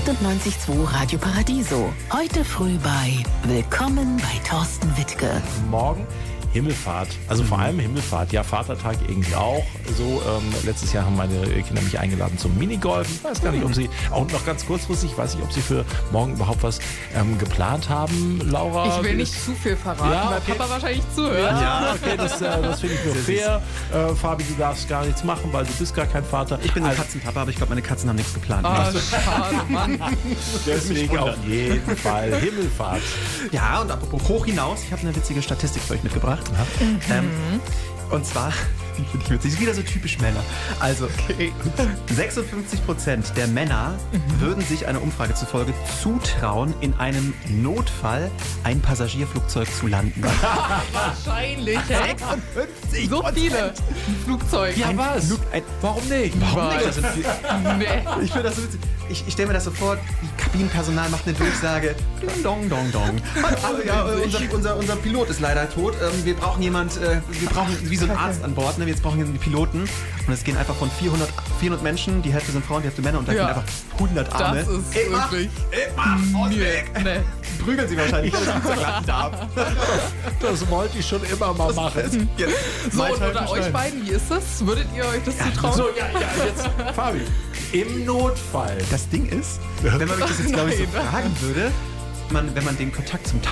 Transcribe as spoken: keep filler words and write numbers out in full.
achtundneunzig Komma zwei Radio Paradiso. Heute früh bei Willkommen bei Thorsten Wittke. Morgen Himmelfahrt, also vor allem Himmelfahrt, ja, Vatertag irgendwie auch. So, ähm, letztes Jahr haben meine Kinder mich eingeladen zum Minigolf. Ich weiß gar nicht, ob sie, auch noch ganz kurzfristig, ich weiß nicht, ob sie für morgen überhaupt was ähm, geplant haben, Laura. Ich will nicht zu viel verraten, Ja, weil okay. Papa wahrscheinlich zuhört. Ja, okay, das, äh, das finde ich nur fair. Äh, Fabi, du darfst gar nichts machen, weil du bist gar kein Vater. Ich bin ein Also, Katzenpapa, aber ich glaube, meine Katzen haben nichts geplant. Ah, schade, Mann. deswegen auf jeden Fall Himmelfahrt. Ja, und apropos hoch hinaus, ich habe eine witzige Statistik für euch mitgebracht. Ähm, und zwar, die finde ich witzig, ist wieder so typisch Männer. Also, okay. sechsundfünfzig Prozent der Männer mhm. würden sich einer Umfrage zufolge zutrauen, in einem Notfall ein Passagierflugzeug zu landen. Wahrscheinlich. sechsundfünfzig So viele Flugzeuge. Ja, was? Flug, ein, Warum nicht? warum nicht? Das sind viel, Nee. ich finde das so witzig. Ich, ich stelle mir das so vor, die Kabinenpersonal macht eine Durchsage. Ding, dong, dong, dong. Also, ja, äh, unser, unser, unser Pilot ist leider tot. Ähm, wir brauchen jemand, äh, wir brauchen wie so einen Arzt an Bord. Ne? Jetzt brauchen wir die Piloten. Und es gehen einfach von vierhundert, vierhundert Menschen, die Hälfte sind Frauen, die Hälfte Männer. Und da Ja. gehen einfach hundert Arme. Das ist Immer, wirklich... immer, aus Nee, weg. nee. Prügeln sie wahrscheinlich, dass ich zerklappen darf. Das wollte ich schon immer mal machen. Jetzt, So, mein und Teil unter euch beschneiden. beiden, wie ist das? Würdet ihr euch das zutrauen? So, ja, ja, jetzt, Fabi, im Notfall. Das Ding ist, wenn man mich das jetzt, glaube ich, so Nein. fragen würde, man, wenn man den Kontakt zum